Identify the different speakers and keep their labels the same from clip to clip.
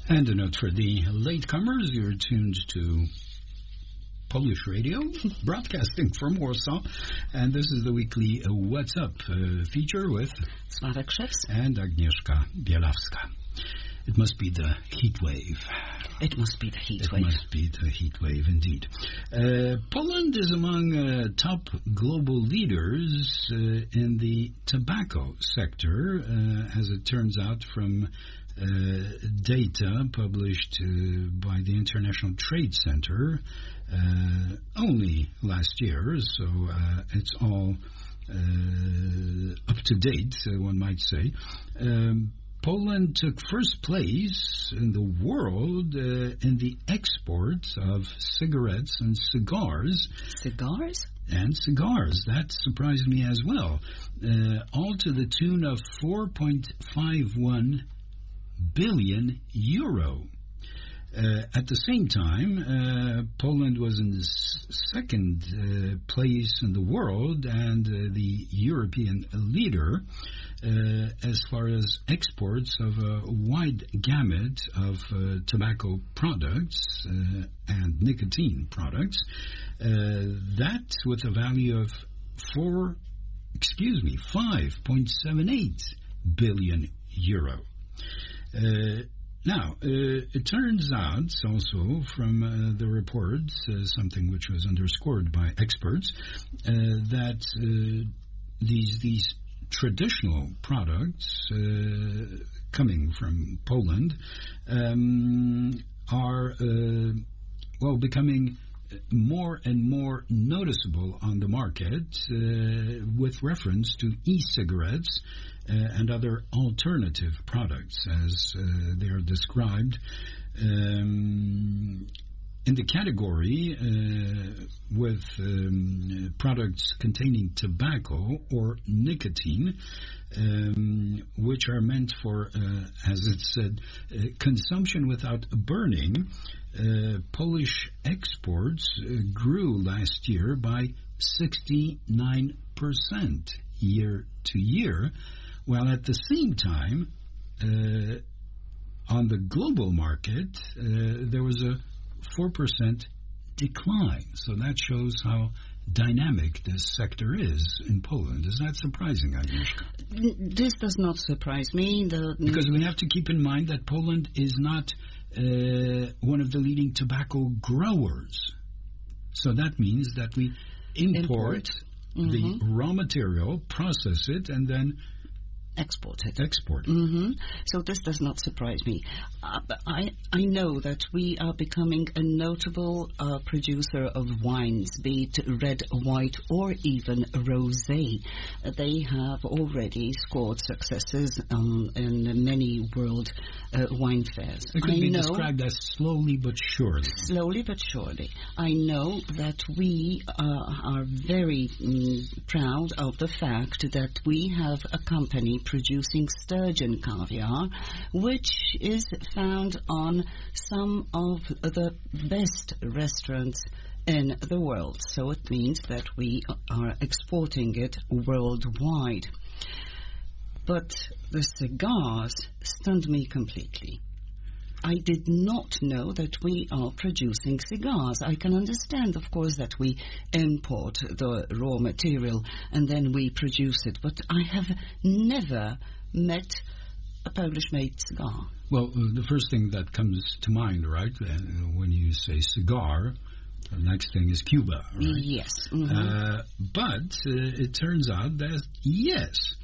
Speaker 1: And a note for the latecomers, you're tuned to Polish radio, broadcasting from Warsaw. And this is the weekly What's Up feature with
Speaker 2: Sławek Krzewski
Speaker 1: and Agnieszka Bielawska. It must be the heat wave.
Speaker 2: It must be the heat wave.
Speaker 1: It must be the heat wave, indeed. Poland is among top global leaders in the tobacco sector, as it turns out from data published by the International Trade Center only last year, so it's all up to date, one might say. Poland took first place in the world in the export of cigarettes and cigars.
Speaker 2: Cigars?
Speaker 1: And cigars. That surprised me as well. All to the tune of 4.51 billion euro. At the same time, Poland was in the second place in the world and the European leader as far as exports of a wide gamut of tobacco products and nicotine products. That with a value of 5.78 billion euro. Now, it turns out also from the reports, something which was underscored by experts, that these traditional products coming from Poland are becoming more and more noticeable on the market with reference to e-cigarettes and other alternative products as they are described. In the category with products containing tobacco or nicotine, which are meant for, as it said, consumption without burning, Polish exports grew last year by 69% year to year, while at the same time, on the global market, there was a 4% decline. So that shows how dynamic this sector is in Poland. Is that surprising, Agnieszka?
Speaker 2: This does not surprise me.
Speaker 1: Because we have to keep in mind that Poland is not one of the leading tobacco growers. So that means that we import the raw material, process it, and then
Speaker 2: export it. So this does not surprise me. I know that we are becoming a notable producer of wines, be it red, white, or even rosé. They have already scored successes in many world wine fairs.
Speaker 1: It could be described as slowly but surely.
Speaker 2: Slowly but surely. I know that we are very proud of the fact that we have a company producing sturgeon caviar, which is found on some of the best restaurants in the world. So it means that we are exporting it worldwide. But the cigars stunned me completely. I did not know that we are producing cigars. I can understand, of course, that we import the raw material and then we produce it, but I have never met a Polish-made cigar.
Speaker 1: Well, the first thing that comes to mind, right, when you say cigar, the next thing is Cuba, right?
Speaker 2: Yes.
Speaker 1: But it turns out that, yes,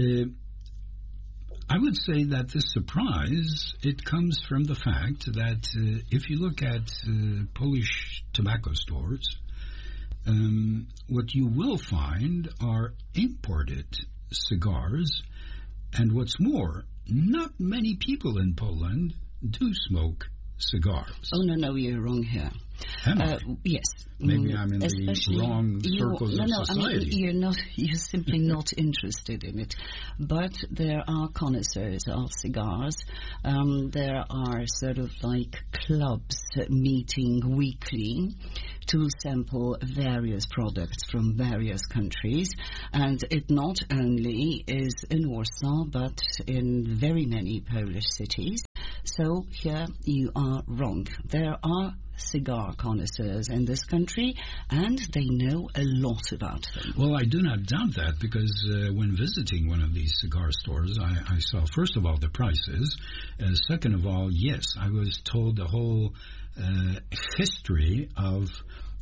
Speaker 1: I would say that this surprise, it comes from the fact that if you look at Polish tobacco stores, what you will find are imported cigars, and what's more, not many people in Poland do smoke cigars.
Speaker 2: Oh, no, you're wrong here. Yes.
Speaker 1: Maybe I'm in the wrong circles of society.
Speaker 2: I mean, you're simply not interested in it. But there are connoisseurs of cigars. There are sort of like clubs meeting weekly to sample various products from various countries. And it not only is in Warsaw, but in very many Polish cities. So here you are wrong. There are cigar connoisseurs in this country, and they know a lot about them.
Speaker 1: Well, I do not doubt that, because when visiting one of these cigar stores, I saw, first of all, the prices. Second of all, yes, I was told the whole history of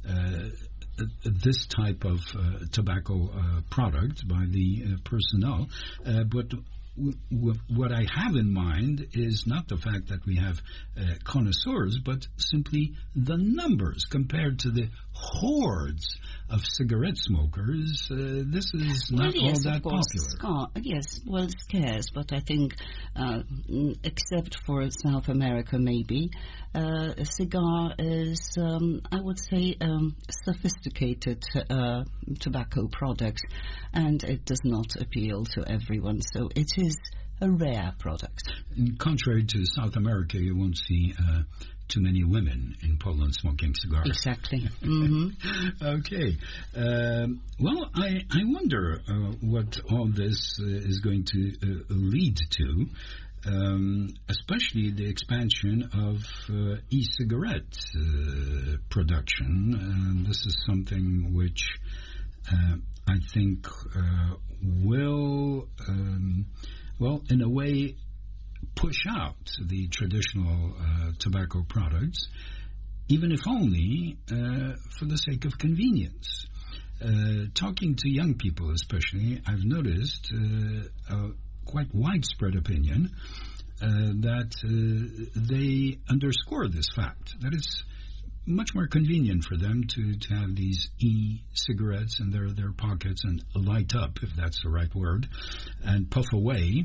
Speaker 1: this type of tobacco product by the personnel. But what I have in mind is not the fact that we have connoisseurs, but simply the numbers compared to the hordes of cigarette smokers. This is not all that popular.
Speaker 2: Yes, well, scarce, but I think, except for South America maybe, a cigar is, I would say, sophisticated tobacco product, and it does not appeal to everyone, so it is a rare product.
Speaker 1: And contrary to South America, you won't see too many women in Poland smoking cigars.
Speaker 2: Exactly. Mm-hmm.
Speaker 1: Okay. Well, I wonder what all this is going to lead to, especially the expansion of e-cigarette production. This is something which I think will, well, in a way, push out the traditional tobacco products, even if only for the sake of convenience. Talking to young people especially, I've noticed a quite widespread opinion that they underscore this fact, that it's much more convenient for them to have these e-cigarettes in their pockets and light up, if that's the right word, and puff away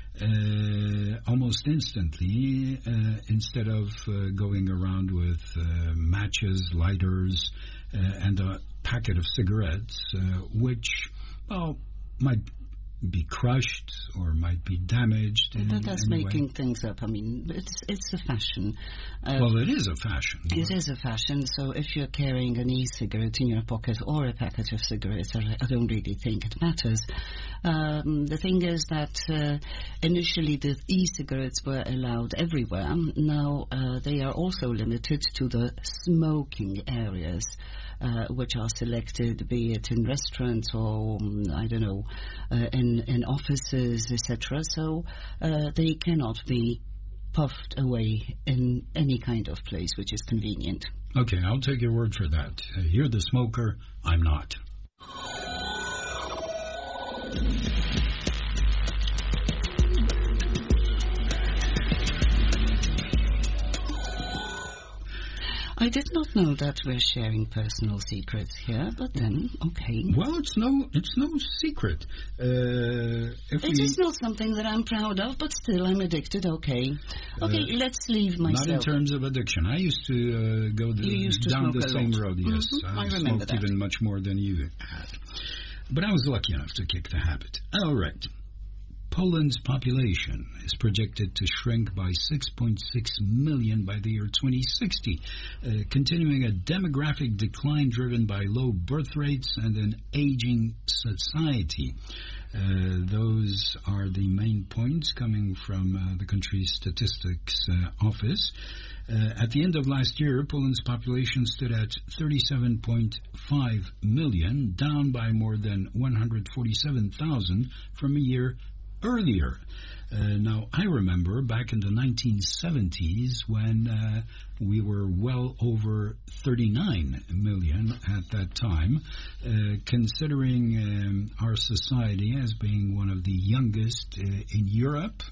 Speaker 1: almost instantly, instead of going around with matches, lighters, and a packet of cigarettes, which, well, might be crushed or might be damaged.
Speaker 2: That's making things up. I mean, it's a fashion.
Speaker 1: Well, it is a fashion.
Speaker 2: It is a fashion. So if you're carrying an e-cigarette in your pocket or a packet of cigarettes, I don't really think it matters. The thing is that initially the e-cigarettes were allowed everywhere. Now they are also limited to the smoking areas, which are selected, be it in restaurants or, I don't know, in offices, etc. So they cannot be puffed away in any kind of place which is convenient.
Speaker 1: Okay, I'll take your word for that. You're the smoker, I'm not.
Speaker 2: I did not know that we're sharing personal secrets here, but then, okay.
Speaker 1: Well, it's no secret.
Speaker 2: It is not something that I'm proud of, but still I'm addicted, okay. Okay, let's leave myself.
Speaker 1: Not in terms of addiction. I used to go down the same road, yes.
Speaker 2: Mm-hmm. I remember
Speaker 1: smoked
Speaker 2: that.
Speaker 1: even much more than you had. But I was lucky enough to kick the habit. All right. Poland's population is projected to shrink by 6.6 million by the year 2060, continuing a demographic decline driven by low birth rates and an aging society. Those are the main points coming from the country's statistics office. At the end of last year, Poland's population stood at 37.5 million, down by more than 147,000 from a year earlier. Now, I remember back in the 1970s when we were well over 39 million at that time, considering our society as being one of the youngest in Europe,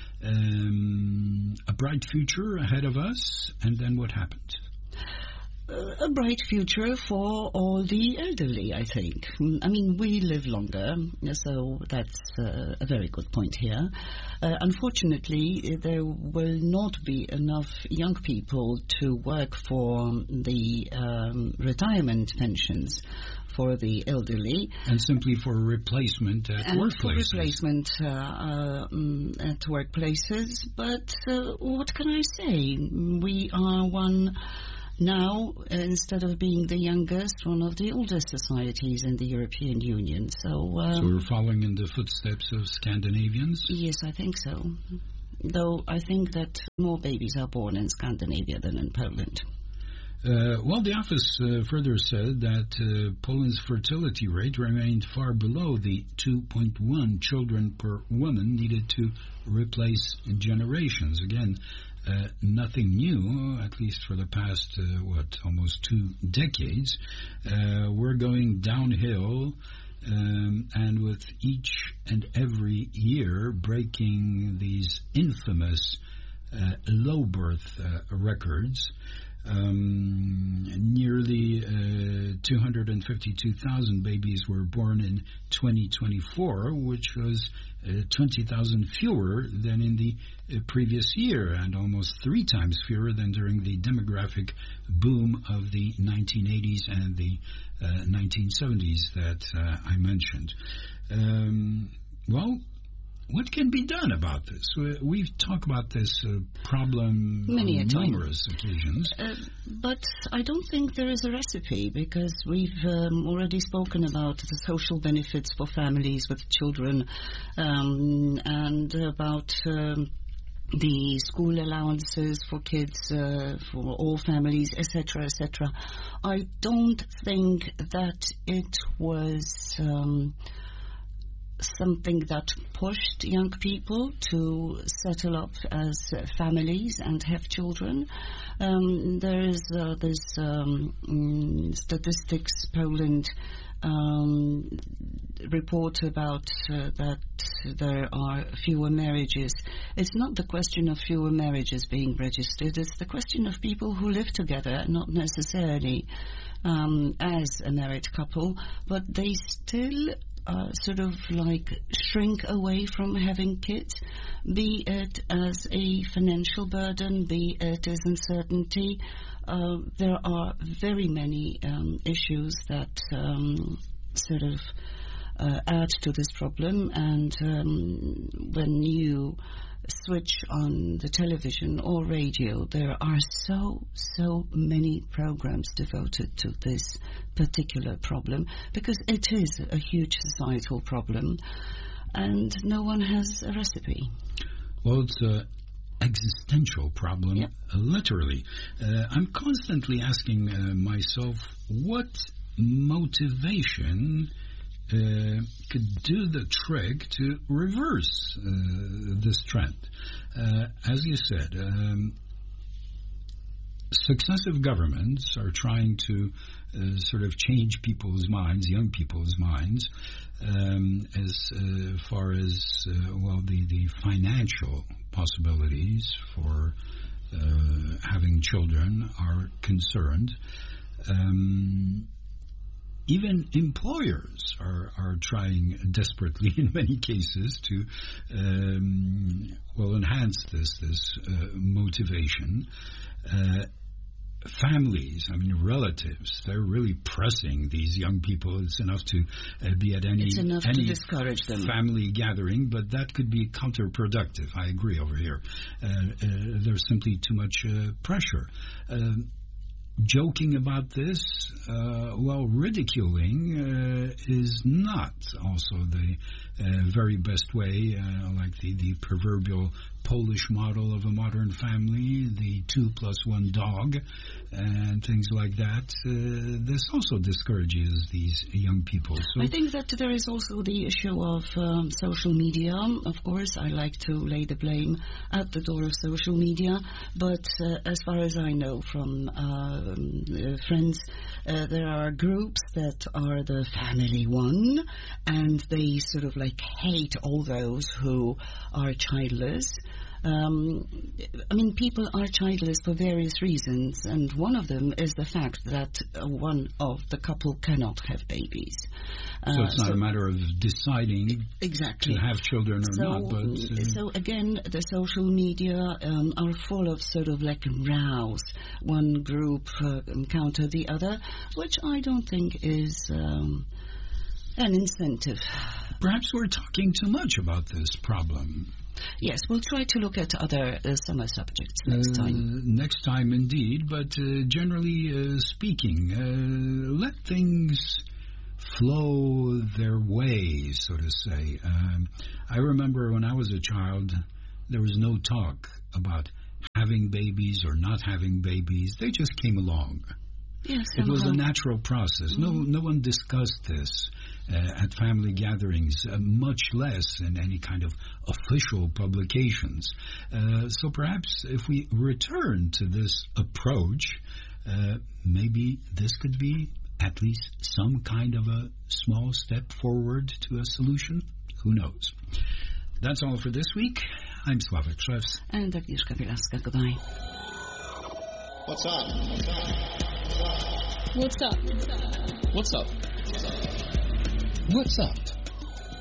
Speaker 1: a bright future ahead of us, and then what happened?
Speaker 2: A bright future for all the elderly, I think. I mean, we live longer, so that's a very good point here. Unfortunately, there will not be enough young people to work for the retirement pensions for the elderly.
Speaker 1: And simply for replacement at workplaces.
Speaker 2: For replacement at workplaces. But what can I say? We are one... Now, instead of being the youngest, one of the oldest societies in the European Union. So
Speaker 1: we're following in the footsteps of Scandinavians?
Speaker 2: Yes, I think so. though I think that more babies are born in Scandinavia than in Poland.
Speaker 1: Well, the office further said that Poland's fertility rate remained far below the 2.1 children per woman needed to replace generations. Again, nothing new, at least for the past, almost 2 decades. We're going downhill, and with each and every year breaking these infamous low birth records. Nearly 252,000 babies were born in 2024, which was 20,000 fewer than in the previous year, and almost 3 times fewer than during the demographic boom of the 1980s and the 1970s that I mentioned. Well, what can be done about this? We've talked about this problem on numerous occasions.
Speaker 2: But I don't think there is a recipe, because we've already spoken about the social benefits for families with children, and about the school allowances for kids, for all families, etc., etc. I don't think that it was something that pushed young people to settle up as families and have children. There is Statistics Poland report about that there are fewer marriages. It's not the question of fewer marriages being registered, it's the question of people who live together, not necessarily as a married couple, but they still sort of like shrink away from having kids, be it as a financial burden, be it as uncertainty. There are very many issues that sort of add to this problem, and when you switch on the television or radio, there are so many programs devoted to this particular problem, because it is a huge societal problem and no one has a recipe.
Speaker 1: Well, it's an existential problem, literally. I'm constantly asking myself, what motivation could do the trick to reverse this trend? As you said, successive governments are trying to sort of change people's minds, young people's minds, as far as, the financial possibilities for having children are concerned. Even employers are trying desperately in many cases to enhance this motivation. Families, relatives, they're really pressing these young people. It's enough to be at any
Speaker 2: to discourage them.
Speaker 1: Family gathering, but that could be counterproductive. I agree over here. There's simply too much pressure. Joking about this, ridiculing is not also the very best way, like the proverbial Polish model of a modern family, the 2+1 dog, and things like that. This also discourages these young people. So
Speaker 2: I think that there is also the issue of social media. Of course, I like to lay the blame at the door of social media, but as far as I know from friends, there are groups that are the family one, and they sort of like hate all those who are childless. People are childless for various reasons, and one of them is the fact that one of the couple cannot have babies.
Speaker 1: So it's not a matter of deciding
Speaker 2: exactly
Speaker 1: to have children or not. But
Speaker 2: so again, the social media are full of sort of like rows, one group counter the other, which I don't think is an incentive.
Speaker 1: Perhaps we're talking too much about this problem.
Speaker 2: Yes, we'll try to look at other summer subjects next time.
Speaker 1: Next time, indeed. But generally speaking, let things flow their way, so to say. I remember when I was a child, There was no talk about having babies or not having babies. They just came along.
Speaker 2: Yes,
Speaker 1: it was a natural process. No one discussed this at family gatherings, much less in any kind of official publications. So perhaps if we return to this approach, maybe this could be at least some kind of a small step forward to a solution. Who knows? That's all for this week. I'm Slavik Szewski.
Speaker 2: And Agnieszka Bielaska. Goodbye.
Speaker 3: What's up? What's up?
Speaker 4: What's up? What's up? What's up?